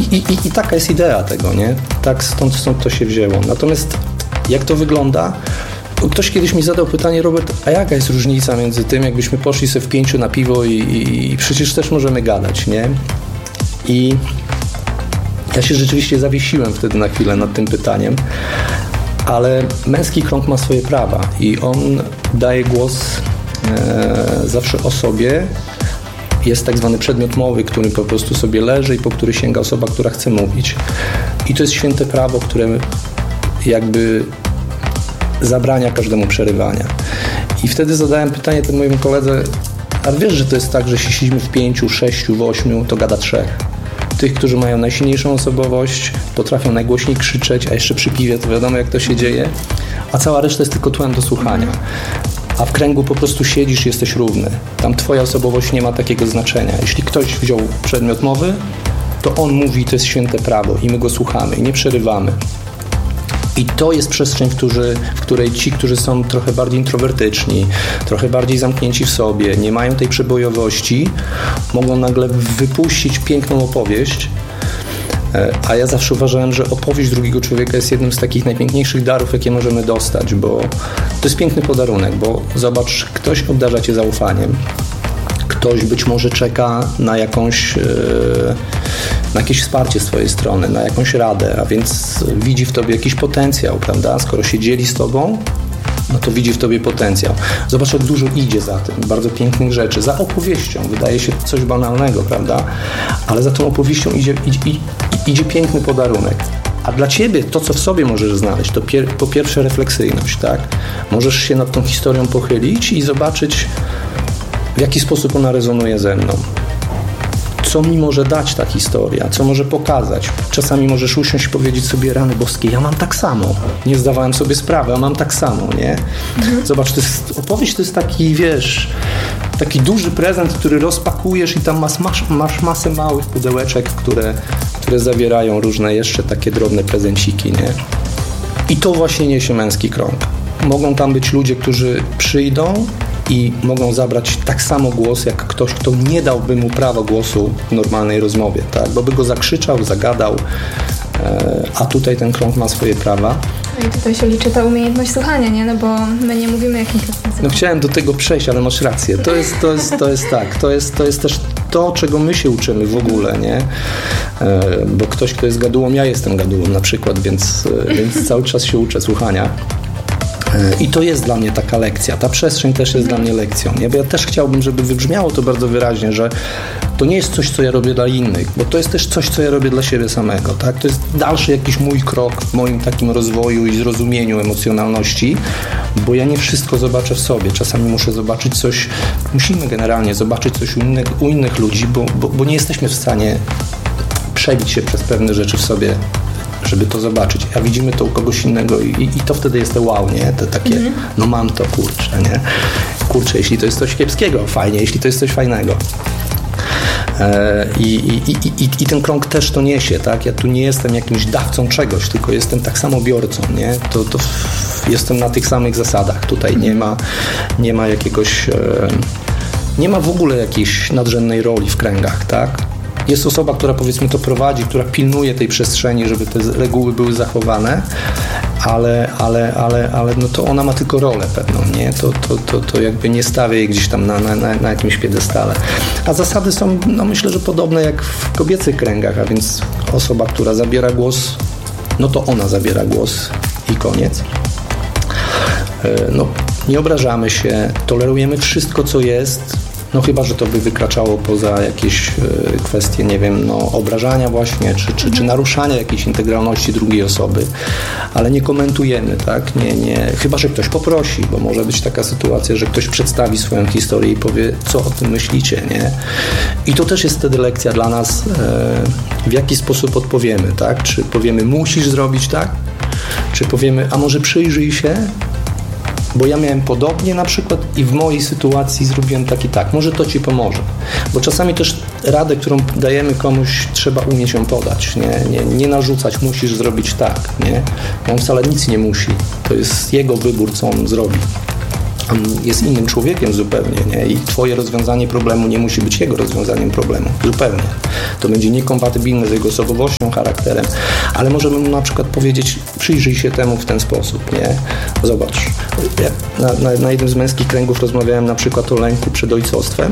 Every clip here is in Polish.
I taka jest idea tego, nie? Tak, stąd to się wzięło. Natomiast jak to wygląda? Ktoś kiedyś mi zadał pytanie, Robert, a jaka jest różnica między tym, jakbyśmy poszli sobie w 5 na piwo i przecież też możemy gadać, nie? I ja się rzeczywiście zawiesiłem wtedy na chwilę nad tym pytaniem, ale męski krąg ma swoje prawa i on daje głos zawsze osobie. Jest tak zwany przedmiot mowy, który po prostu sobie leży i po który sięga osoba, która chce mówić. I to jest święte prawo, które jakby zabrania każdemu przerywania. I wtedy zadałem pytanie temu mojemu koledze, a wiesz, że to jest tak, że jeśli siedzimy w 5, 6, w 8, to gada 3. Tych, którzy mają najsilniejszą osobowość, potrafią najgłośniej krzyczeć, a jeszcze przy piwie to wiadomo, jak to się dzieje, a cała reszta jest tylko tłem do słuchania. A w kręgu po prostu siedzisz, jesteś równy. Tam twoja osobowość nie ma takiego znaczenia. Jeśli ktoś wziął przedmiot mowy, to on mówi, to jest święte prawo i my go słuchamy i nie przerywamy. I to jest przestrzeń, w której ci, którzy są trochę bardziej introwertyczni, trochę bardziej zamknięci w sobie, nie mają tej przebojowości, mogą nagle wypuścić piękną opowieść. A ja zawsze uważałem, że opowieść drugiego człowieka jest jednym z takich najpiękniejszych darów, jakie możemy dostać, bo to jest piękny podarunek, bo zobacz, ktoś obdarza cię zaufaniem, ktoś być może czeka na jakieś wsparcie z twojej strony, na jakąś radę, a więc widzi w tobie jakiś potencjał, prawda? Skoro się dzieli z tobą, no to widzi w tobie potencjał. Zobacz, jak dużo idzie za tym, bardzo pięknych rzeczy, za opowieścią. Wydaje się coś banalnego, prawda? Ale za tą opowieścią idzie piękny podarunek. A dla ciebie to, co w sobie możesz znaleźć, to po pierwsze refleksyjność, tak? Możesz się nad tą historią pochylić i zobaczyć, w jaki sposób ona rezonuje ze mną. Co mi może dać ta historia, co może pokazać. Czasami możesz usiąść i powiedzieć sobie, rany boskie, ja mam tak samo. Nie zdawałem sobie sprawy, a mam tak samo, nie? Zobacz, opowieść to jest taki, wiesz, taki duży prezent, który rozpakujesz i tam masz masę małych pudełeczek, które zawierają różne jeszcze takie drobne prezenciki, nie? I to właśnie niesie męski krąg. Mogą tam być ludzie, którzy przyjdą i mogą zabrać tak samo głos, jak ktoś, kto nie dałby mu prawa głosu w normalnej rozmowie, tak? Bo by go zakrzyczał, zagadał, a tutaj ten krąg ma swoje prawa. I tutaj się liczy ta umiejętność słuchania, nie? No bo my nie mówimy jakimś językiem. No chciałem do tego przejść, ale masz rację. To jest tak. To jest też to, czego my się uczymy w ogóle, nie? Bo ktoś, kto jest gadułą, ja jestem gadułą na przykład, więc cały czas się uczę słuchania. I to jest dla mnie taka lekcja. Ta przestrzeń też jest dla mnie lekcją. Nie? Bo ja też chciałbym, żeby wybrzmiało to bardzo wyraźnie, że to nie jest coś, co ja robię dla innych, bo to jest też coś, co ja robię dla siebie samego. Tak? To jest dalszy jakiś mój krok w moim takim rozwoju i zrozumieniu emocjonalności, bo ja nie wszystko zobaczę w sobie. Czasami muszę zobaczyć coś, musimy generalnie zobaczyć coś u innych ludzi, bo nie jesteśmy w stanie przebić się przez pewne rzeczy w sobie, żeby to zobaczyć. A widzimy to u kogoś innego i to wtedy jest to wow, nie? To takie, no mam to, kurczę, nie? Kurczę, jeśli to jest coś kiepskiego, fajnie, jeśli to jest coś fajnego. I ten krąg też to niesie, tak? Ja tu nie jestem jakimś dawcą czegoś, tylko jestem tak samo biorcą, nie? To jestem na tych samych zasadach. Tutaj nie ma jakiegoś... Nie ma w ogóle jakiejś nadrzędnej roli w kręgach, tak? Jest osoba, która powiedzmy to prowadzi, która pilnuje tej przestrzeni, żeby te reguły były zachowane, ale no to ona ma tylko rolę pewną, nie? To jakby nie stawia jej gdzieś tam na jakimś piedestale. A zasady są, no myślę, że podobne jak w kobiecych kręgach, a więc osoba, która zabiera głos, no to ona zabiera głos i koniec. No, nie obrażamy się, tolerujemy wszystko, co jest, no chyba, że to by wykraczało poza jakieś kwestie, nie wiem, no obrażania właśnie, czy naruszania jakiejś integralności drugiej osoby, ale nie komentujemy, tak? Nie, chyba, że ktoś poprosi, bo może być taka sytuacja, że ktoś przedstawi swoją historię i powie, co o tym myślicie, nie? I to też jest wtedy lekcja dla nas, w jaki sposób odpowiemy, tak? Czy powiemy, musisz zrobić tak? Czy powiemy, a może przyjrzyj się? Bo ja miałem podobnie na przykład i w mojej sytuacji zrobiłem tak, może to ci pomoże. Bo czasami też radę, którą dajemy komuś, trzeba umieć ją podać, nie narzucać, musisz zrobić tak, nie? On wcale nic nie musi, to jest jego wybór, co on zrobi. jest innym człowiekiem zupełnie, nie? I twoje rozwiązanie problemu nie musi być jego rozwiązaniem problemu. Zupełnie. To będzie niekompatybilne z jego osobowością, charakterem, ale możemy mu na przykład powiedzieć, przyjrzyj się temu w ten sposób, nie? Zobacz. Na jednym z męskich kręgów rozmawiałem na przykład o lęku przed ojcostwem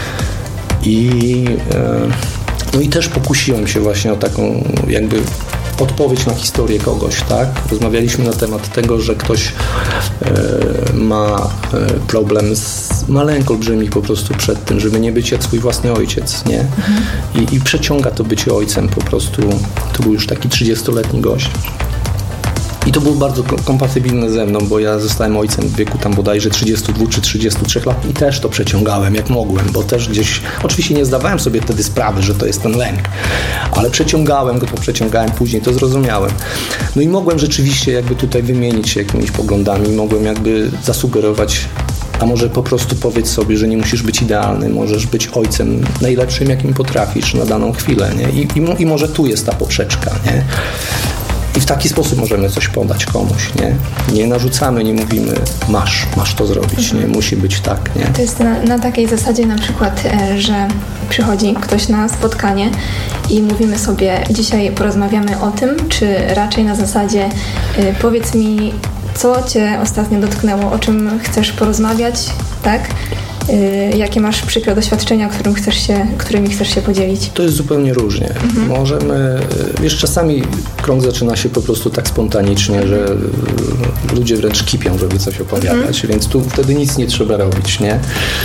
no i też pokusiłem się właśnie o taką jakby odpowiedź na historię kogoś, tak? Rozmawialiśmy na temat tego, że ktoś ma problem ma lęk olbrzymi po prostu przed tym, żeby nie być jak swój własny ojciec, nie? I przeciąga to bycie ojcem po prostu. To był już taki 30-letni gość. I to było bardzo kompatybilne ze mną, bo ja zostałem ojcem w wieku tam bodajże 32 czy 33 lat i też to przeciągałem jak mogłem, bo też gdzieś, oczywiście nie zdawałem sobie wtedy sprawy, że to jest ten lęk, ale przeciągałem go, to przeciągałem później, to zrozumiałem. No i mogłem rzeczywiście jakby tutaj wymienić się jakimiś poglądami, mogłem jakby zasugerować, a może po prostu powiedz sobie, że nie musisz być idealny, możesz być ojcem najlepszym, jakim potrafisz na daną chwilę, nie? I może tu jest ta poprzeczka, nie? I w taki sposób możemy coś podać komuś, nie? Nie narzucamy, nie mówimy masz to zrobić, nie? Musi być tak, nie? To jest na takiej zasadzie na przykład, że przychodzi ktoś na spotkanie i mówimy sobie, dzisiaj porozmawiamy o tym, czy raczej na zasadzie powiedz mi, co Cię ostatnio dotknęło, o czym chcesz porozmawiać, tak? Jakie masz przykre doświadczenia, którymi chcesz się podzielić? To jest zupełnie różnie. Możemy, czasami krąg zaczyna się po prostu tak spontanicznie, że ludzie wręcz kipią, żeby coś opowiadać, więc tu wtedy nic nie trzeba robić, nie?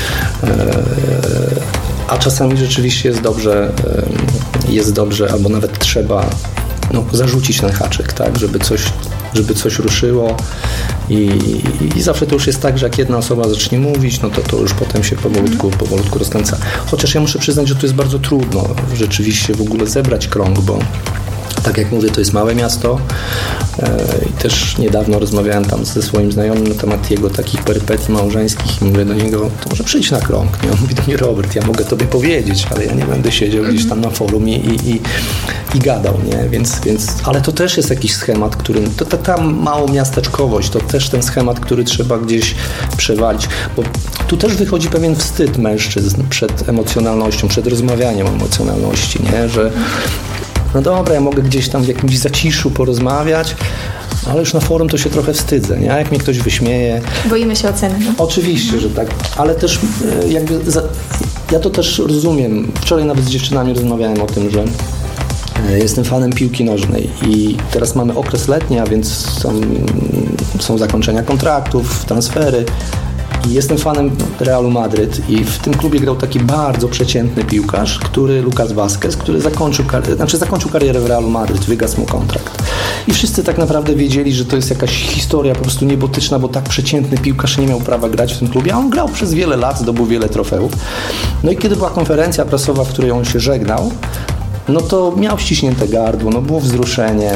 A czasami rzeczywiście jest dobrze, albo nawet trzeba zarzucić ten haczyk, tak, żeby coś ruszyło i zawsze to już jest tak, że jak jedna osoba zacznie mówić, no to już potem się powolutku rozkręca. Chociaż ja muszę przyznać, że to jest bardzo trudno rzeczywiście w ogóle zebrać krąg, bo tak jak mówię, to jest małe miasto i też niedawno rozmawiałem tam ze swoim znajomym na temat jego takich perypetii małżeńskich i mówię do niego, to może przyjdź na krąg. I on mówi do mnie, Robert, ja mogę tobie powiedzieć, ale ja nie będę siedział gdzieś tam na forum i gadał, nie? Więc, ale to też jest jakiś schemat, który, ta małomiasteczkowość, to też ten schemat, który trzeba gdzieś przewalić, bo tu też wychodzi pewien wstyd mężczyzn przed emocjonalnością, przed rozmawianiem o emocjonalności, nie? Że no dobra, ja mogę gdzieś tam w jakimś zaciszu porozmawiać, ale już na forum to się trochę wstydzę, nie? A jak mnie ktoś wyśmieje... Boimy się oceny. No? Oczywiście, że tak, ale też jakby... Ja to też rozumiem. Wczoraj nawet z dziewczynami rozmawiałem o tym, że jestem fanem piłki nożnej i teraz mamy okres letni, a więc są zakończenia kontraktów, transfery. I jestem fanem Realu Madryt i w tym klubie grał taki bardzo przeciętny piłkarz, Lucas Vázquez, który zakończył karierę w Realu Madryt, wygasł mu kontrakt. I wszyscy tak naprawdę wiedzieli, że to jest jakaś historia po prostu niebotyczna, bo tak przeciętny piłkarz nie miał prawa grać w tym klubie, a on grał przez wiele lat, zdobył wiele trofeów. No i kiedy była konferencja prasowa, w której on się żegnał, no to miał ściśnięte gardło, no było wzruszenie.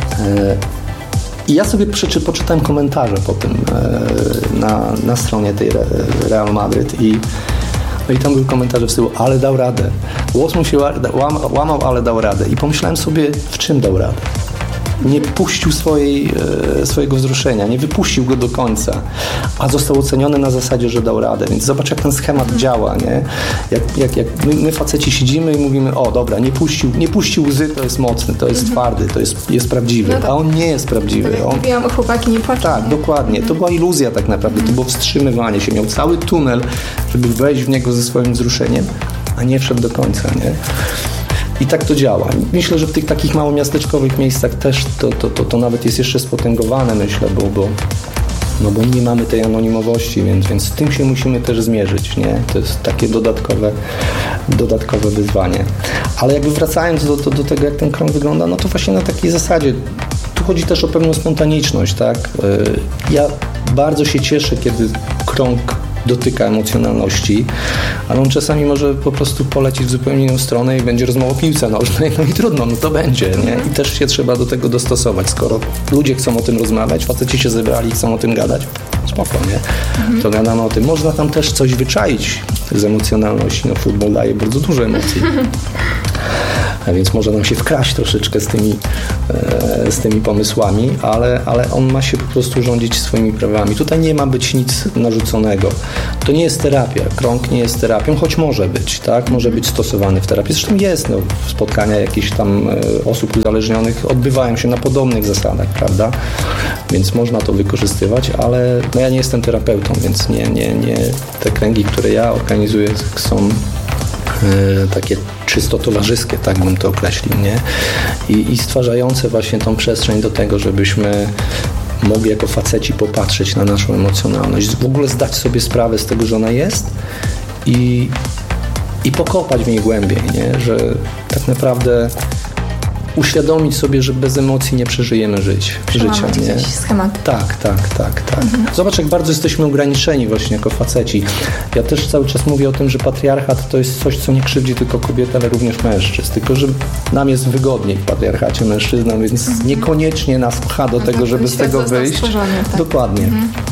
I ja sobie poczytałem komentarze po tym na stronie tej Real Madryt i tam były komentarze w stylu, ale dał radę. Głos mu się łamał, ale dał radę. I pomyślałem sobie, w czym dał radę? Nie puścił swojego wzruszenia, nie wypuścił go do końca, a został oceniony na zasadzie, że dał radę. Więc zobacz, jak ten schemat działa, nie? Jak my faceci siedzimy i mówimy, o dobra, nie puścił łzy, to jest mocny, to jest twardy, to jest prawdziwy, no tak. A on nie jest prawdziwy. Mówiłam o chłopaki, nie płaczą. Tak, dokładnie. To była iluzja tak naprawdę, to było wstrzymywanie się. Miał cały tunel, żeby wejść w niego ze swoim wzruszeniem, a nie wszedł do końca, nie? I tak to działa. Myślę, że w tych takich małomiasteczkowych miejscach też to nawet jest jeszcze spotęgowane, myślę, bo nie mamy tej anonimowości, więc z tym się musimy też zmierzyć, nie? To jest takie dodatkowe wyzwanie. Ale jakby wracając do tego, jak ten krąg wygląda, no to właśnie na takiej zasadzie. Tu chodzi też o pewną spontaniczność, tak? Ja bardzo się cieszę, kiedy krąg dotyka emocjonalności, ale on czasami może po prostu polecieć w zupełnie inną stronę i będzie rozmowa o piłce nożnej, no i trudno, no to będzie, nie? I też się trzeba do tego dostosować. Skoro ludzie chcą o tym rozmawiać, faceci się zebrali i chcą o tym gadać, spoko, nie? To gadamy o tym. Można tam też coś wyczaić z emocjonalności. No futbol daje bardzo dużo emocji. a więc może nam się wkraść troszeczkę z tymi pomysłami, ale on ma się po prostu rządzić swoimi prawami. Tutaj nie ma być nic narzuconego. To nie jest terapia. Krąg nie jest terapią, choć może być, tak? Może być stosowany w terapii. Zresztą jest, spotkania jakichś tam osób uzależnionych odbywają się na podobnych zasadach, prawda? Więc można to wykorzystywać, ale ja nie jestem terapeutą, więc nie te kręgi, które ja organizuję, są takie czysto towarzyskie, tak bym to określił, nie? I stwarzające właśnie tą przestrzeń do tego, żebyśmy mogli jako faceci popatrzeć na naszą emocjonalność, w ogóle zdać sobie sprawę z tego, że ona jest i pokopać w niej głębiej, nie? Że tak naprawdę uświadomić sobie, że bez emocji nie przeżyjemy życia. Nie? Schematy. Tak. Zobacz, jak bardzo jesteśmy ograniczeni właśnie jako faceci. Ja też cały czas mówię o tym, że patriarchat to jest coś, co nie krzywdzi tylko kobiet, ale również mężczyzn. Tylko, że nam jest wygodniej w patriarchacie mężczyznom, więc niekoniecznie nas pcha do tego, żeby z tego wyjść. Tak. Dokładnie.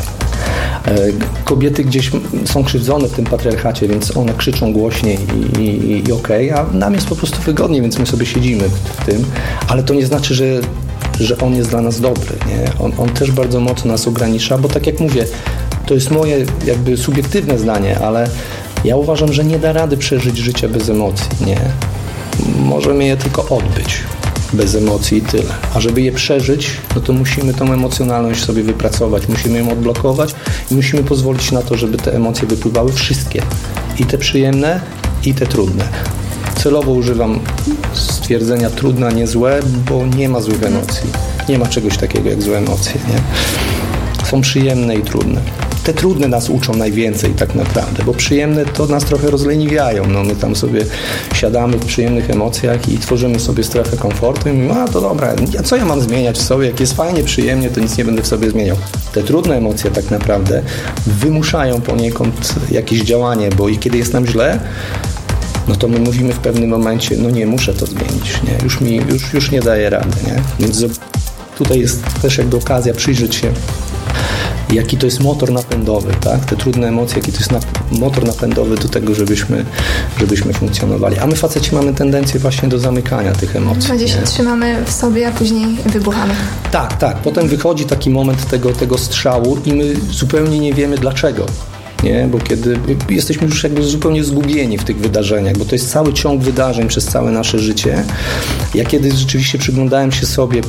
Kobiety gdzieś są krzywdzone w tym patriarchacie, więc one krzyczą głośniej i okej, a nam jest po prostu wygodniej, więc my sobie siedzimy w tym, ale to nie znaczy, że on jest dla nas dobry, nie? On też bardzo mocno nas ogranicza, bo tak jak mówię, to jest moje jakby subiektywne zdanie, ale ja uważam, że nie da rady przeżyć życia bez emocji, nie? Możemy je tylko odbyć bez emocji i tyle. A żeby je przeżyć, no to musimy tą emocjonalność sobie wypracować, musimy ją odblokować i musimy pozwolić na to, żeby te emocje wypływały wszystkie. I te przyjemne, i te trudne. Celowo używam stwierdzenia trudne, a nie złe, bo nie ma złych emocji. Nie ma czegoś takiego jak złe emocje, nie? Są przyjemne i trudne. Te trudne nas uczą najwięcej tak naprawdę, bo przyjemne to nas trochę rozleniwiają. No, my tam sobie siadamy w przyjemnych emocjach i tworzymy sobie strefę komfortu i mówimy, to dobra, co ja mam zmieniać w sobie? Jak jest fajnie, przyjemnie, to nic nie będę w sobie zmieniał. Te trudne emocje tak naprawdę wymuszają poniekąd jakieś działanie, bo i kiedy jest nam źle, no to my mówimy w pewnym momencie, no nie, muszę to zmienić, nie? Już nie daję rady, nie? Więc tutaj jest też jakby okazja przyjrzeć się, jaki to jest motor napędowy, tak? Te trudne emocje, jaki to jest motor napędowy do tego, żebyśmy funkcjonowali. A my faceci mamy tendencję właśnie do zamykania tych emocji. Gdzieś trzymamy w sobie, a później wybuchamy. Tak. Potem wychodzi taki moment tego strzału i my zupełnie nie wiemy dlaczego. Nie? Bo kiedy jesteśmy już jakby zupełnie zgubieni w tych wydarzeniach, bo to jest cały ciąg wydarzeń przez całe nasze życie. Ja kiedy rzeczywiście przyglądałem się sobie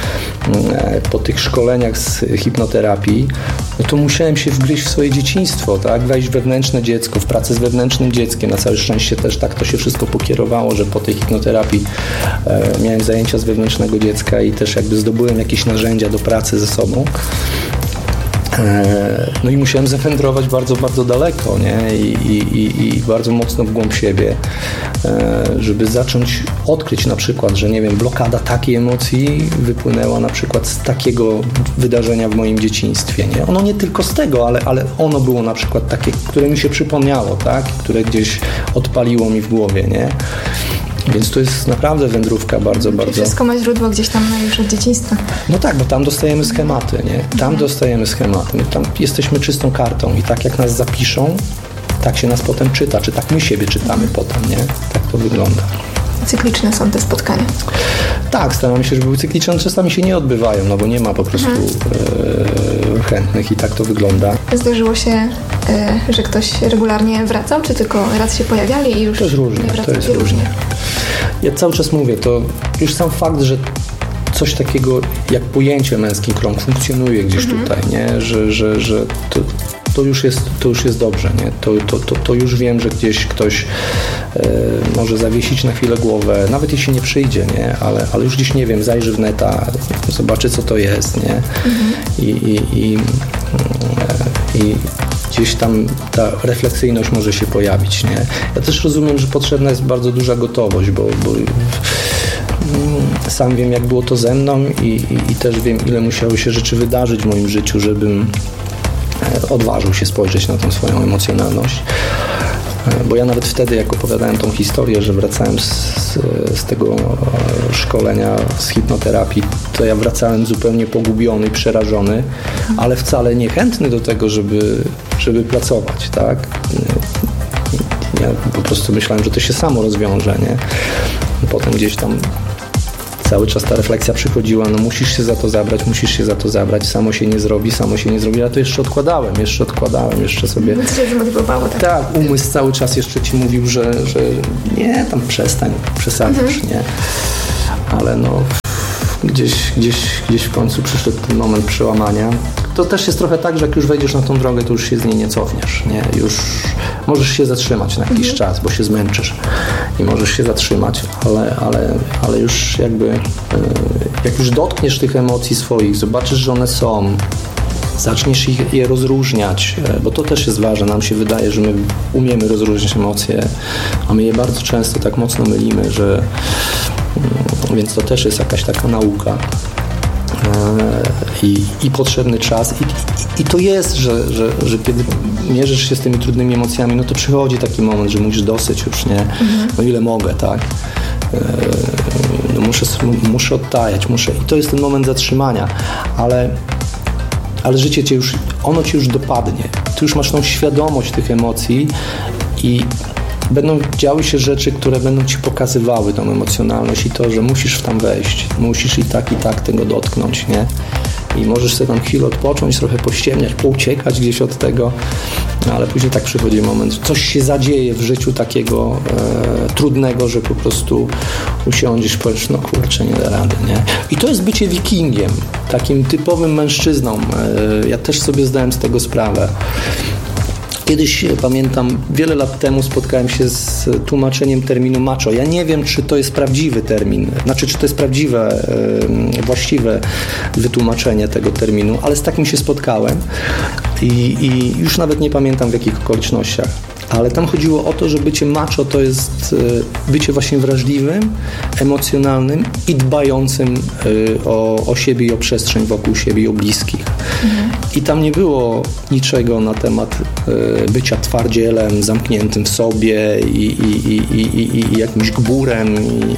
po tych szkoleniach z hipnoterapii, no to musiałem się wgryźć w swoje dzieciństwo, tak? Wejść w wewnętrzne dziecko, w pracę z wewnętrznym dzieckiem. Na całe szczęście też tak to się wszystko pokierowało, że po tej hipnoterapii miałem zajęcia z wewnętrznego dziecka i też jakby zdobyłem jakieś narzędzia do pracy ze sobą. No i musiałem zawędrować bardzo, bardzo daleko, nie? I bardzo mocno w głąb siebie, żeby zacząć odkryć na przykład, że nie wiem, blokada takiej emocji wypłynęła na przykład z takiego wydarzenia w moim dzieciństwie, nie? Ono nie tylko z tego, ale ono było na przykład takie, które mi się przypomniało, tak? Które gdzieś odpaliło mi w głowie, nie? Więc to jest naprawdę wędrówka bardzo. Wszystko ma źródło gdzieś tam już od dzieciństwa. No tak, bo tam dostajemy schematy, nie? Tam dostajemy schematy. My tam jesteśmy czystą kartą i tak jak nas zapiszą, tak się nas potem czyta, czy tak my siebie czytamy potem, nie? Tak to wygląda. Cykliczne są te spotkania. Tak, staramy się, żeby były cykliczne, czasami się nie odbywają, no bo nie ma po prostu chętnych i tak to wygląda. Zdarzyło się, że ktoś regularnie wracał, czy tylko raz się pojawiali i już to jest różnie, nie wracali? To jest różnie. Ja cały czas mówię, to już sam fakt, że coś takiego jak pojęcie męski krąg funkcjonuje gdzieś tutaj, nie? Że to już jest dobrze, nie? To już wiem, że gdzieś ktoś może zawiesić na chwilę głowę, nawet jeśli nie przyjdzie, nie? Ale już gdzieś, nie wiem, zajrzy w neta, zobaczy, co to jest, nie? I gdzieś tam ta refleksyjność może się pojawić, nie? Ja też rozumiem, że potrzebna jest bardzo duża gotowość, bo sam wiem, jak było to ze mną i też wiem, ile musiały się rzeczy wydarzyć w moim życiu, żebym odważył się spojrzeć na tą swoją emocjonalność. Bo ja nawet wtedy, jak opowiadałem tą historię, że wracałem z tego szkolenia z hipnoterapii, to ja wracałem zupełnie pogubiony, przerażony, ale wcale niechętny do tego, żeby pracować, tak? Ja po prostu myślałem, że to się samo rozwiąże, nie? Potem gdzieś tam cały czas ta refleksja przychodziła, no musisz się za to zabrać, samo się nie zrobi, ja to jeszcze odkładałem sobie. Co cię zmotywowało, tak? Tak, umysł cały czas jeszcze ci mówił, że nie, tam przestań, przesadzasz, nie? Ale no gdzieś w końcu przyszedł ten moment przełamania. To też jest trochę tak, że jak już wejdziesz na tą drogę, to już się z niej nie cofniesz, nie? Już możesz się zatrzymać na jakiś czas, bo się zmęczysz i możesz się zatrzymać, ale już jakby jak już dotkniesz tych emocji swoich, zobaczysz, że one są, zaczniesz je rozróżniać, bo to też jest ważne. Nam się wydaje, że my umiemy rozróżniać emocje, a my je bardzo często tak mocno mylimy, że więc to też jest jakaś taka nauka i potrzebny czas. I to jest, że kiedy mierzysz się z tymi trudnymi emocjami, no to przychodzi taki moment, że musisz dosyć już, nie? No ile mogę, tak? No muszę odtajać, i to jest ten moment zatrzymania, ale życie cię już dopadnie. Ty już masz tą świadomość tych emocji i będą działy się rzeczy, które będą ci pokazywały tą emocjonalność i to, że musisz w tam wejść, musisz i tak tego dotknąć, nie? I możesz sobie tam chwilę odpocząć, trochę pościemniać, pouciekać gdzieś od tego, ale później tak przychodzi moment, coś się zadzieje w życiu takiego trudnego, że po prostu usiądziesz, powiesz, no kurczę, nie da rady, nie? I to jest bycie wikingiem, takim typowym mężczyzną. Ja też sobie zdałem z tego sprawę. Kiedyś, pamiętam, wiele lat temu spotkałem się z tłumaczeniem terminu macho. Ja nie wiem, czy to jest prawdziwy termin, czy to jest prawdziwe, właściwe wytłumaczenie tego terminu, ale z takim się spotkałem i już nawet nie pamiętam w jakich okolicznościach. Ale tam chodziło o to, że bycie macho to jest bycie właśnie wrażliwym, emocjonalnym i dbającym o siebie i o przestrzeń wokół siebie i o bliskich. I tam nie było niczego na temat bycia twardzielem, zamkniętym w sobie i jakimś gburem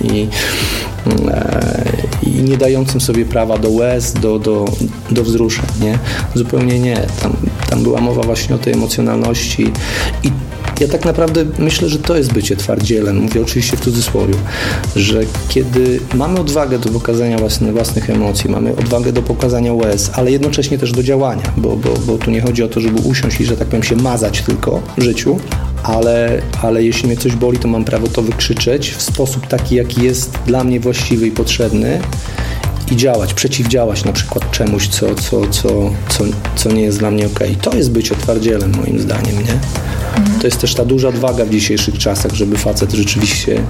i nie dającym sobie prawa do łez, do wzruszeń, nie? Zupełnie nie. Tam była mowa właśnie o tej emocjonalności i ja tak naprawdę myślę, że to jest bycie twardzielem, mówię oczywiście w cudzysłowie, że kiedy mamy odwagę do pokazania własnych emocji, mamy odwagę do pokazania łez, ale jednocześnie też do działania, bo tu nie chodzi o to, żeby usiąść i, że tak powiem, się mazać tylko w życiu, ale jeśli mnie coś boli, to mam prawo to wykrzyczeć w sposób taki, jaki jest dla mnie właściwy i potrzebny i działać, przeciwdziałać na przykład czemuś, co nie jest dla mnie okej. To jest bycie twardzielem, moim zdaniem, nie? To jest też ta duża odwaga w dzisiejszych czasach, żeby facet rzeczywiście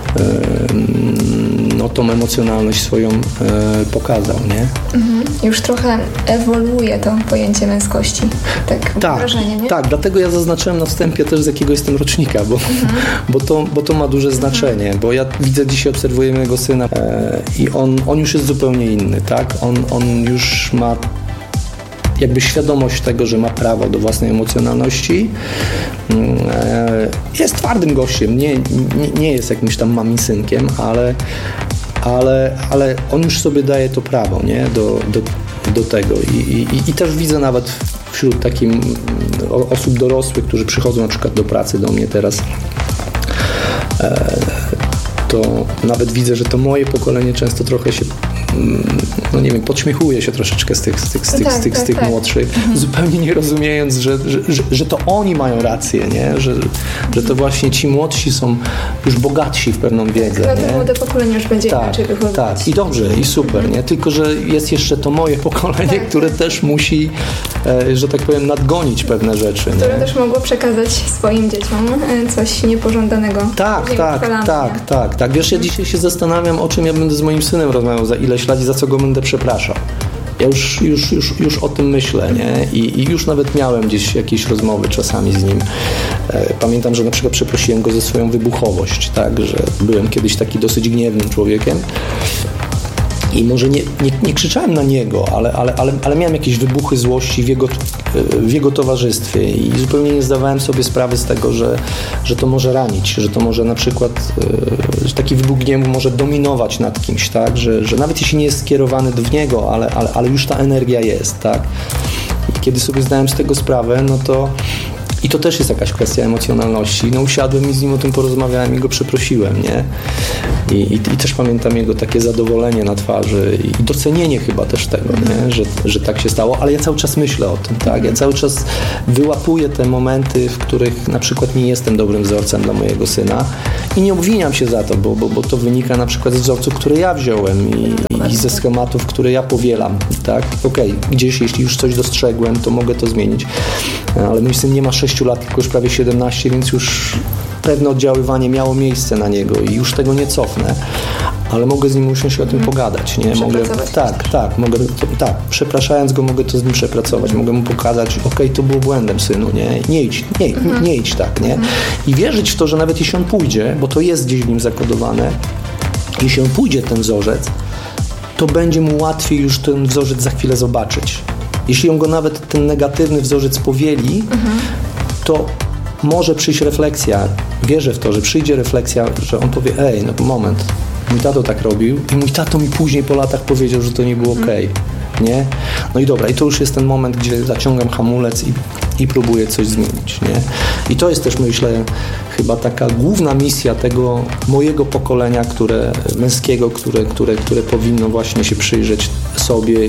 tą emocjonalność swoją pokazał, nie? Już trochę ewoluuje to pojęcie męskości. Tak, wrażenie, nie? Tak, dlatego ja zaznaczyłem na wstępie też, z jakiego jestem rocznika, bo to ma duże znaczenie, bo ja widzę, dzisiaj obserwuję mojego syna i on już jest zupełnie inny, tak? On już ma jakby świadomość tego, że ma prawo do własnej emocjonalności. Jest twardym gościem, nie jest jakimś tam mamisynkiem, ale on już sobie daje to prawo, nie? Do tego. I też widzę nawet wśród takim osób dorosłych, którzy przychodzą na przykład do pracy do mnie teraz, to nawet widzę, że to moje pokolenie często trochę się, no nie wiem, podśmiechuje się troszeczkę z tych młodszych, zupełnie nie rozumiejąc, że to oni mają rację, nie? Że to właśnie ci młodsi są już bogatsi w pewną wiedzę. Tak, to młode pokolenie już będzie inaczej wychowywać. Tak, i dobrze, i super, nie? Tylko że jest jeszcze to moje pokolenie, które też musi, że tak powiem, nadgonić pewne rzeczy. Które też mogło przekazać swoim dzieciom coś niepożądanego. Tak. Wiesz, ja dzisiaj się zastanawiam, o czym ja będę z moim synem rozmawiał za ileś lat i za co go będę przepraszał. Ja już o tym myślę, nie? I już nawet miałem gdzieś jakieś rozmowy czasami z nim. Pamiętam, że na przykład przeprosiłem go za swoją wybuchowość, tak? Że byłem kiedyś taki dosyć gniewnym człowiekiem. I może nie krzyczałem na niego, ale miałem jakieś wybuchy złości w jego towarzystwie i zupełnie nie zdawałem sobie sprawy z tego, że to może ranić, że to może na przykład, że taki wybuch gniewu może dominować nad kimś, tak? Że nawet jeśli nie jest skierowany w niego, ale już ta energia jest, tak? I kiedy sobie zdałem z tego sprawę, no to I to też jest jakaś kwestia emocjonalności. No usiadłem i z nim o tym porozmawiałem i go przeprosiłem, nie? I też pamiętam jego takie zadowolenie na twarzy i docenienie chyba też tego, nie? Że tak się stało, ale ja cały czas myślę o tym, tak? Ja cały czas wyłapuję te momenty, w których na przykład nie jestem dobrym wzorcem dla mojego syna i nie obwiniam się za to, bo to wynika na przykład z wzorców, które ja wziąłem i ze schematów, które ja powielam, tak? Okej, gdzieś jeśli już coś dostrzegłem, to mogę to zmienić, ale mój syn nie ma 6 lat, tylko już prawie 17, więc już pewne oddziaływanie miało miejsce na niego i już tego nie cofnę, ale mogę z nim usiąść i o tym pogadać, nie? Mogę, tak, przepraszając go, mogę to z nim przepracować, mogę mu pokazać, to było błędem, synu, nie idź tak, nie? I wierzyć w to, że nawet jeśli on pójdzie, bo to jest gdzieś w nim zakodowane, jeśli on pójdzie ten wzorzec, to będzie mu łatwiej już ten wzorzec za chwilę zobaczyć. Jeśli on go nawet ten negatywny wzorzec powieli, to może przyjść refleksja. Wierzę w to, że przyjdzie refleksja, że on powie, no moment, mój tato tak robił i mój tato mi później po latach powiedział, że to nie było okej. Nie? No i dobra, i to już jest ten moment, gdzie zaciągam hamulec i próbuję coś zmienić, nie? I to jest też, myślę, chyba taka główna misja tego mojego pokolenia, męskiego, które powinno właśnie się przyjrzeć sobie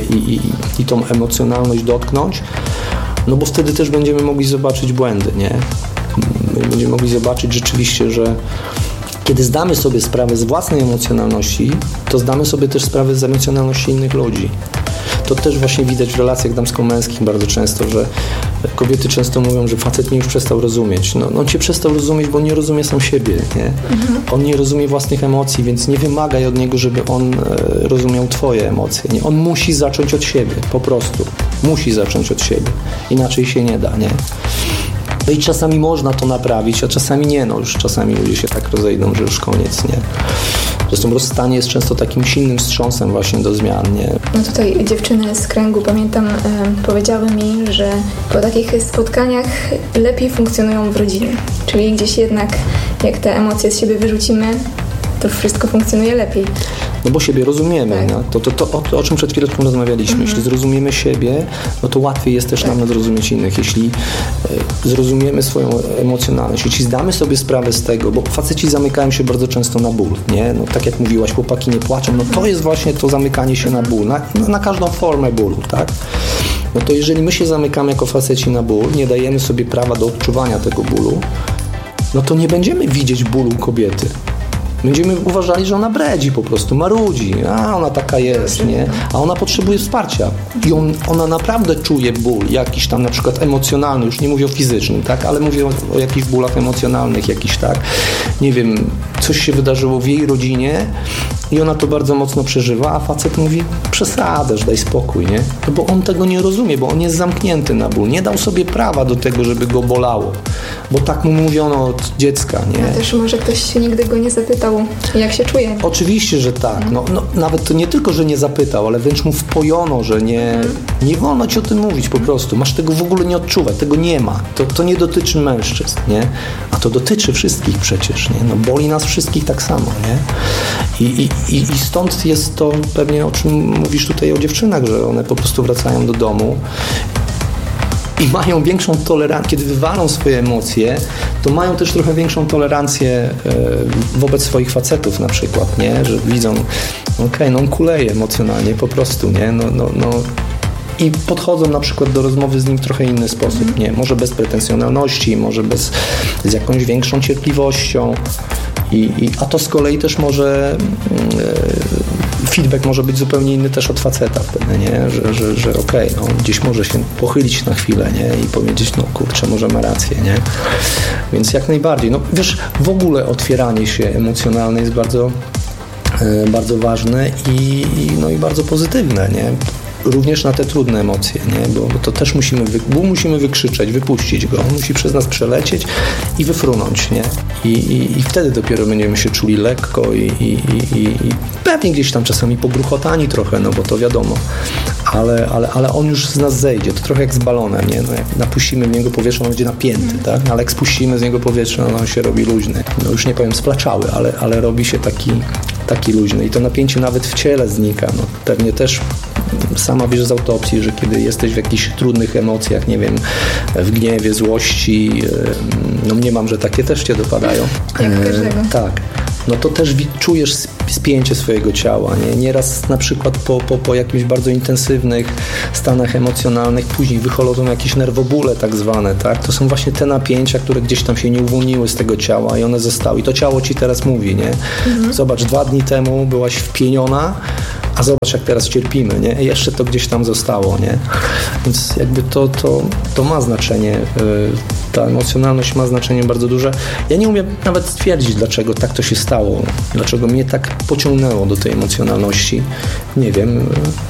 i tą emocjonalność dotknąć, no bo wtedy też będziemy mogli zobaczyć błędy, nie? Będziemy mogli zobaczyć rzeczywiście, że kiedy zdamy sobie sprawę z własnej emocjonalności, to zdamy sobie też sprawę z emocjonalności innych ludzi. To też właśnie widać w relacjach damsko-męskich bardzo często, że kobiety często mówią, że facet mnie już przestał rozumieć. No, on cię przestał rozumieć, bo on nie rozumie sam siebie, nie? On nie rozumie własnych emocji, więc nie wymagaj od niego, żeby on rozumiał twoje emocje. Nie? On musi zacząć od siebie, po prostu. Musi zacząć od siebie. Inaczej się nie da, nie? No i czasami można to naprawić, a czasami nie. No już czasami ludzie się tak rozejdą, że już koniec, nie? Zresztą rozstanie jest często takim silnym wstrząsem właśnie do zmian, nie? No tutaj dziewczyny z kręgu, pamiętam, powiedziały mi, że po takich spotkaniach lepiej funkcjonują w rodzinie. Czyli gdzieś jednak, jak te emocje z siebie wyrzucimy, to wszystko funkcjonuje lepiej. No bo siebie rozumiemy, tak. No. To o czym przed chwileczką rozmawialiśmy. Jeśli zrozumiemy siebie, no to łatwiej jest też nam zrozumieć innych. Jeśli zrozumiemy swoją emocjonalność, jeśli zdamy sobie sprawę z tego, bo faceci zamykają się bardzo często na ból, nie? No, tak jak mówiłaś, chłopaki nie płaczą, no to jest właśnie to zamykanie się na ból, na każdą formę bólu, tak? No to jeżeli my się zamykamy jako faceci na ból, nie dajemy sobie prawa do odczuwania tego bólu, no to nie będziemy widzieć bólu kobiety. Będziemy uważali, że ona bredzi po prostu, marudzi, ona taka jest, nie? A ona potrzebuje wsparcia i ona naprawdę czuje ból, jakiś tam na przykład emocjonalny, już nie mówię o fizycznym, tak? Ale mówię o jakichś bólach emocjonalnych, jakiś tak, nie wiem, coś się wydarzyło w jej rodzinie i ona to bardzo mocno przeżywa, a facet mówi, przesadzasz, daj spokój, nie? No bo on tego nie rozumie, bo on jest zamknięty na ból, nie dał sobie prawa do tego, żeby go bolało, bo tak mu mówiono od dziecka, nie? A też może ktoś nigdy go nie zapytał, jak się czuje. Oczywiście, że tak. No, nawet to nie tylko, że nie zapytał, ale wręcz mu wpojono, że nie wolno ci o tym mówić po prostu. Masz tego w ogóle nie odczuwać, tego nie ma. To nie dotyczy mężczyzn, nie? A to dotyczy wszystkich przecież, nie? No boli nas wszystkich tak samo, nie? I stąd jest to pewnie, o czym mówisz tutaj o dziewczynach, że one po prostu wracają do domu i mają większą tolerancję, kiedy wywalą swoje emocje, to mają też trochę większą tolerancję wobec swoich facetów na przykład, nie? Że widzą, on kuleje emocjonalnie po prostu, nie? I podchodzą na przykład do rozmowy z nim w trochę inny sposób, nie? Może bez pretensjonalności, może z jakąś większą cierpliwością. A to z kolei też może feedback może być zupełnie inny też od faceta wtedy, nie? Że gdzieś może się pochylić na chwilę, nie? I powiedzieć, kurczę, może ma rację, nie? Więc jak najbardziej. No wiesz, w ogóle otwieranie się emocjonalne jest bardzo, bardzo ważne i bardzo pozytywne, nie? Również na te trudne emocje, nie? Bo to też musimy wykrzyczeć, wypuścić go. On musi przez nas przelecieć i wyfrunąć, nie? I wtedy dopiero będziemy się czuli lekko i pewnie gdzieś tam czasami pogruchotani trochę, no bo to wiadomo. Ale on już z nas zejdzie. To trochę jak z balonem, nie? No jak napuścimy w niego powietrze, on będzie napięty, tak? Ale jak spuścimy z niego powietrze, on się robi luźny. No już nie powiem splaczały, ale robi się taki luźny. I to napięcie nawet w ciele znika. No, pewnie też sama wiesz z autopsji, że kiedy jesteś w jakichś trudnych emocjach, nie wiem, w gniewie, złości, no mniemam, że takie też cię dopadają. Jak każdego. Tak. No to też czujesz spięcie swojego ciała. Nie? Nieraz na przykład po jakimś bardzo intensywnych stanach emocjonalnych później wychodzą jakieś nerwobóle tak zwane, tak? To są właśnie te napięcia, które gdzieś tam się nie uwolniły z tego ciała i one zostały. I to ciało ci teraz mówi, nie? Zobacz, 2 dni temu byłaś wpieniona, a zobacz, jak teraz cierpimy, nie? I jeszcze to gdzieś tam zostało, nie? Więc jakby to ma znaczenie. Ta emocjonalność ma znaczenie bardzo duże. Ja nie umiem nawet stwierdzić, dlaczego tak to się stało. Dlaczego mnie tak pociągnęło do tej emocjonalności. Nie wiem.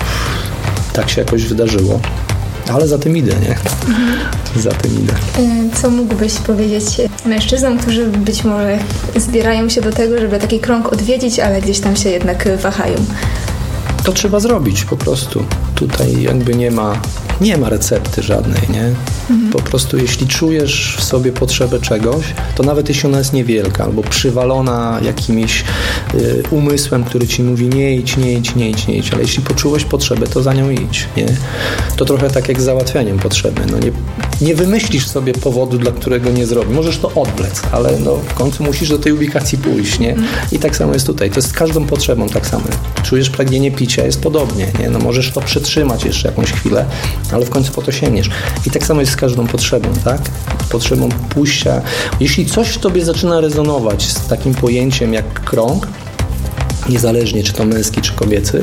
Tak się jakoś wydarzyło. Ale za tym idę, nie? Za tym idę. Co mógłbyś powiedzieć mężczyznom, którzy być może zbierają się do tego, żeby taki krąg odwiedzić, ale gdzieś tam się jednak wahają? To trzeba zrobić po prostu. Tutaj jakby nie ma recepty żadnej, nie? Po prostu jeśli czujesz w sobie potrzebę czegoś, to nawet jeśli ona jest niewielka albo przywalona jakimś umysłem, który ci mówi nie idź, ale jeśli poczułeś potrzebę, to za nią idź, nie? To trochę tak jak z załatwianiem potrzeby. No nie wymyślisz sobie powodu, dla którego nie zrobisz. Możesz to odwlec, ale no w końcu musisz do tej ubikacji pójść, nie? I tak samo jest tutaj. To jest z każdą potrzebą tak samo. Czujesz pragnienie picia, jest podobnie, nie? No możesz to przytrzymać jeszcze jakąś chwilę, ale w końcu po to sięgniesz. I tak samo jest z każdą potrzebą, tak? Potrzebą pójścia. Jeśli coś w tobie zaczyna rezonować z takim pojęciem jak krąg, niezależnie czy to męski, czy kobiecy,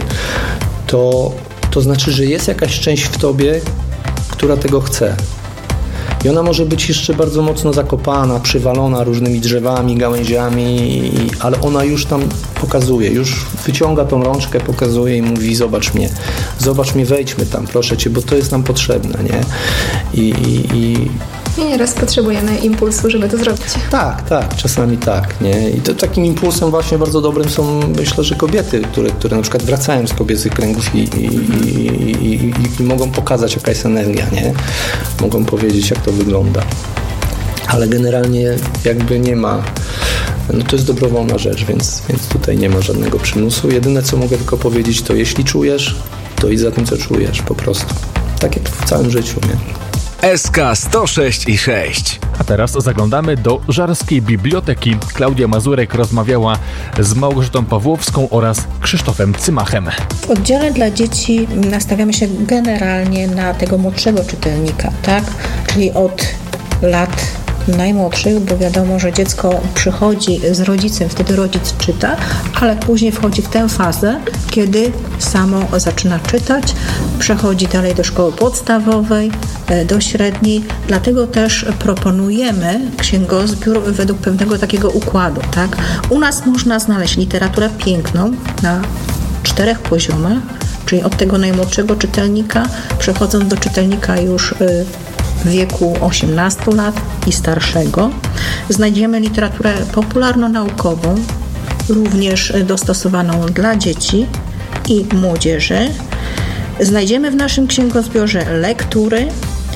to znaczy, że jest jakaś część w tobie, która tego chce. I ona może być jeszcze bardzo mocno zakopana, przywalona różnymi drzewami, gałęziami, ale ona już tam pokazuje, już wyciąga tą rączkę, pokazuje i mówi zobacz mnie, wejdźmy tam, proszę cię, bo to jest nam potrzebne, nie? I nieraz potrzebujemy impulsu, żeby to zrobić. Tak, czasami tak, nie? I to takim impulsem właśnie bardzo dobrym są, myślę, że kobiety, które na przykład wracają z kobiecych kręgów i mogą pokazać, jaka jest energia, nie? Mogą powiedzieć, jak to wygląda. Ale generalnie jakby nie ma, no to jest dobrowolna rzecz, więc tutaj nie ma żadnego przymusu. Jedyne, co mogę tylko powiedzieć, to jeśli czujesz, to idź za tym, co czujesz, po prostu. Tak jak w całym życiu, nie? SK 106,6. A teraz zaglądamy do Żarskiej Biblioteki. Klaudia Mazurek rozmawiała z Małgorzatą Pawłowską oraz Krzysztofem Cymachem. W oddziale dla dzieci nastawiamy się generalnie na tego młodszego czytelnika, tak? Czyli od lat najmłodszych, bo wiadomo, że dziecko przychodzi z rodzicem, wtedy rodzic czyta, ale później wchodzi w tę fazę, kiedy samo zaczyna czytać, przechodzi dalej do szkoły podstawowej, do średniej, dlatego też proponujemy księgozbiór według pewnego takiego układu, tak? U nas można znaleźć literaturę piękną na 4 poziomach, czyli od tego najmłodszego czytelnika, przechodząc do czytelnika już w wieku 18 lat i starszego. Znajdziemy literaturę popularno-naukową, również dostosowaną dla dzieci i młodzieży. Znajdziemy w naszym księgozbiorze lektury,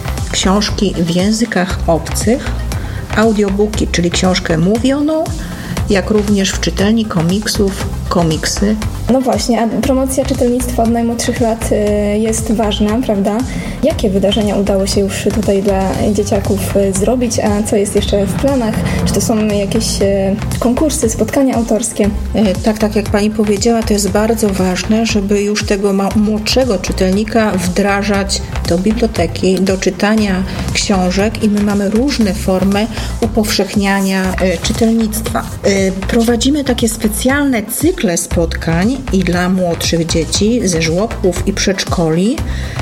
książki w językach obcych, audiobooki, czyli książkę mówioną, jak również w czytelni komiksów, komiksy. No właśnie, a promocja czytelnictwa od najmłodszych lat jest ważna, prawda? Jakie wydarzenia udało się już tutaj dla dzieciaków zrobić, a co jest jeszcze w planach? Czy to są jakieś konkursy, spotkania autorskie? Tak jak Pani powiedziała, to jest bardzo ważne, żeby już tego młodszego czytelnika wdrażać do biblioteki, do czytania książek i my mamy różne formy upowszechniania czytelnictwa. Prowadzimy takie specjalne cykle spotkań i dla młodszych dzieci ze żłobków i przedszkoli.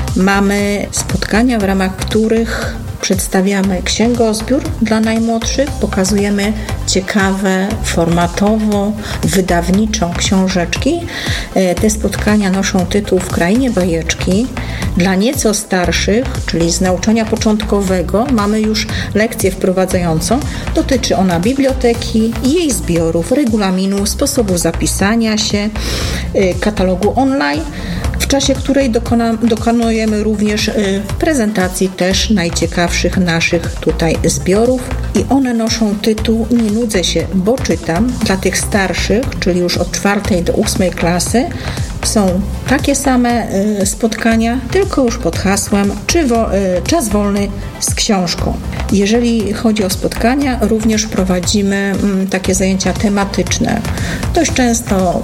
Mamy spotkania, w ramach których przedstawiamy księgozbiór dla najmłodszych, pokazujemy ciekawe, formatowo, wydawniczo książeczki. Te spotkania noszą tytuł W krainie bajeczki. Dla nieco starszych, czyli z nauczania początkowego, mamy już lekcję wprowadzającą. Dotyczy ona biblioteki, jej zbiorów, regulaminu, sposobu zapisania się, katalogu online. W czasie której dokonujemy również prezentacji też najciekawszych naszych tutaj zbiorów i one noszą tytuł Nie nudzę się, bo czytam. Dla tych starszych, czyli już od 4. do 8. klasy są takie same spotkania, tylko już pod hasłem czas wolny z książką. Jeżeli chodzi o spotkania, również prowadzimy takie zajęcia tematyczne. Dość często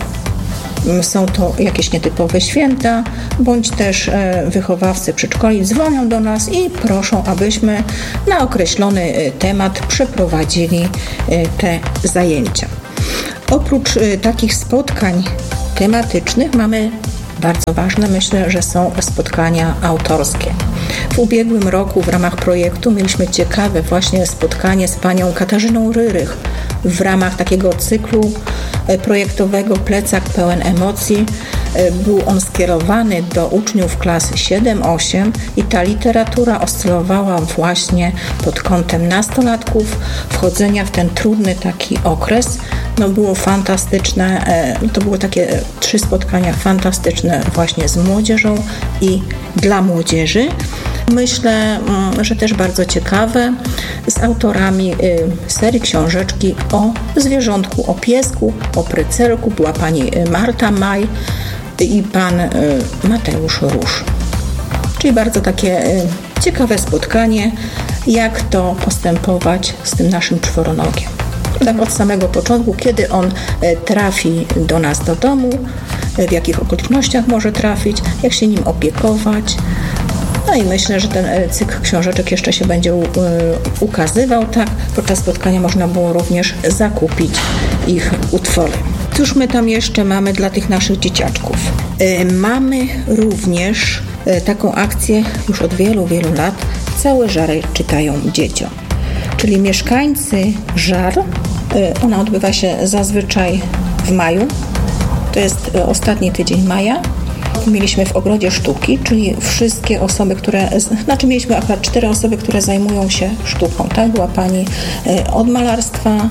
są to jakieś nietypowe święta, bądź też wychowawcy przedszkoli dzwonią do nas i proszą, abyśmy na określony temat przeprowadzili te zajęcia. Oprócz takich spotkań tematycznych mamy bardzo ważne, myślę, że są spotkania autorskie. W ubiegłym roku w ramach projektu mieliśmy ciekawe właśnie spotkanie z panią Katarzyną Ryrych w ramach takiego cyklu projektowego Plecak pełen emocji. Był on skierowany do uczniów klas 7-8 i ta literatura oscylowała właśnie pod kątem nastolatków, wchodzenia w ten trudny taki okres. No było fantastyczne, to były takie 3 spotkania fantastyczne właśnie z młodzieżą i dla młodzieży. Myślę, że też bardzo ciekawe z autorami serii książeczki o zwierzątku, o piesku, o prycelku. Była pani Marta Maj i pan Mateusz Róż. Czyli bardzo takie ciekawe spotkanie, jak to postępować z tym naszym czworonogiem. Tak od samego początku, kiedy on trafi do nas do domu, w jakich okolicznościach może trafić, jak się nim opiekować. No i myślę, że ten cykl książeczek jeszcze się będzie ukazywał. Tak, podczas spotkania można było również zakupić ich utwory. Cóż my tam jeszcze mamy dla tych naszych dzieciaczków? Mamy również taką akcję już od wielu, wielu lat. Całe żary czytają dzieciom. Czyli mieszkańcy Żar, ona odbywa się zazwyczaj w maju. To jest ostatni tydzień maja. Mieliśmy w Ogrodzie Sztuki, czyli wszystkie osoby, mieliśmy akurat 4 osoby, które zajmują się sztuką. Tak? Była pani od malarstwa,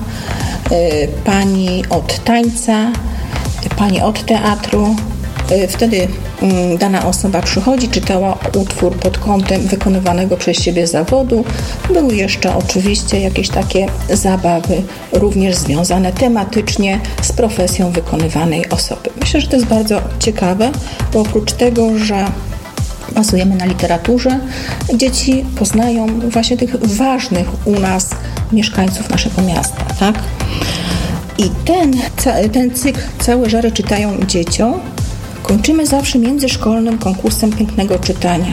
pani od tańca, pani od teatru. Wtedy dana osoba przychodzi, czytała utwór pod kątem wykonywanego przez siebie zawodu. Były jeszcze oczywiście jakieś takie zabawy, również związane tematycznie z profesją wykonywanej osoby. Myślę, że to jest bardzo ciekawe, bo oprócz tego, że bazujemy na literaturze, dzieci poznają właśnie tych ważnych u nas mieszkańców naszego miasta, tak? I ten cykl Całe żary czytają dzieciom kończymy zawsze międzyszkolnym konkursem pięknego czytania.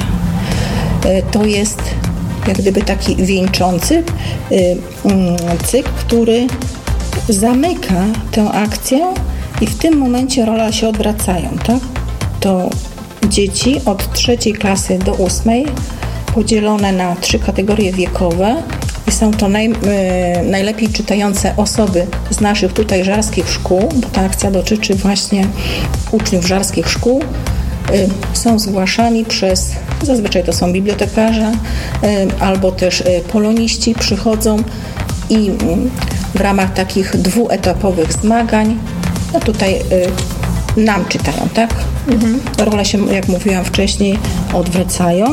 To jest jak gdyby taki wieńczący cykl, który zamyka tę akcję i w tym momencie rola się odwracają, tak? To dzieci od 3. klasy do 8 podzielone na 3 kategorie wiekowe i są to najlepiej czytające osoby z naszych tutaj żarskich szkół, bo ta akcja dotyczy właśnie uczniów żarskich szkół. Są zgłaszani zazwyczaj to są bibliotekarze albo też poloniści przychodzą i w ramach takich 2-etapowych zmagań, no tutaj nam czytają, tak? Role się, jak mówiłam wcześniej, odwracają.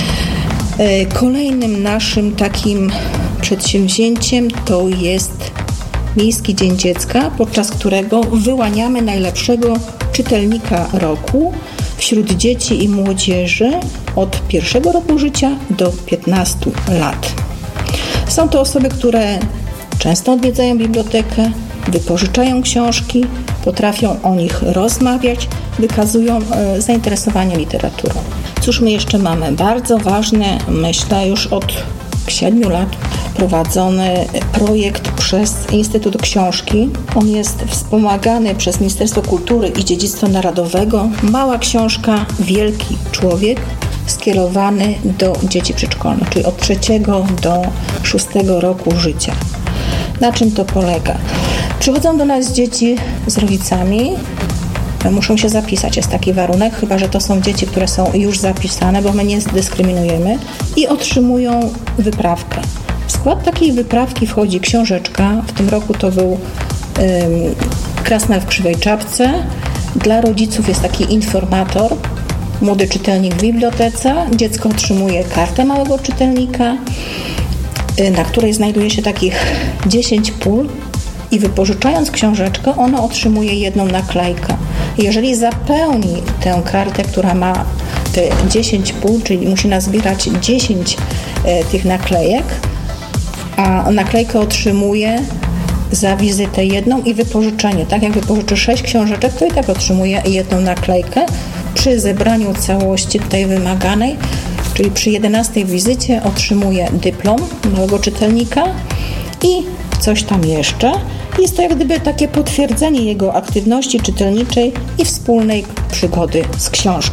Kolejnym naszym takim przedsięwzięciem to jest Miejski Dzień Dziecka, podczas którego wyłaniamy najlepszego czytelnika roku wśród dzieci i młodzieży od 1. roku życia do 15 lat. Są to osoby, które często odwiedzają bibliotekę, wypożyczają książki, potrafią o nich rozmawiać, wykazują zainteresowanie literaturą. Cóż my jeszcze mamy? Bardzo ważne, myślę, już od 7 lat prowadzony projekt przez Instytut Książki. On jest wspomagany przez Ministerstwo Kultury i Dziedzictwa Narodowego. Mała książka, wielki człowiek, skierowany do dzieci przedszkolnych, czyli od 3 do 6 roku życia. Na czym to polega? Przychodzą do nas dzieci z rodzicami, muszą się zapisać, jest taki warunek, chyba że to są dzieci, które są już zapisane, bo my nie dyskryminujemy, i otrzymują wyprawkę. W skład takiej wyprawki wchodzi książeczka, w tym roku to był Krasnal w krzywej czapce. Dla rodziców jest taki informator, młody czytelnik w bibliotece, dziecko otrzymuje kartę małego czytelnika, na której znajduje się takich 10 pól i wypożyczając książeczkę, ono otrzymuje jedną naklejkę. Jeżeli zapełni tę kartę, która ma te 10 pól, czyli musi nazbierać 10 tych naklejek, a naklejkę otrzymuje za wizytę jedną i wypożyczenie. Tak jak wypożyczy 6 książeczek, to i tak otrzymuje jedną naklejkę. Przy zebraniu całości tutaj wymaganej, czyli przy 11 wizycie otrzymuje dyplom małego czytelnika i coś tam jeszcze. Jest to jak gdyby takie potwierdzenie jego aktywności czytelniczej i wspólnej przygody z książką.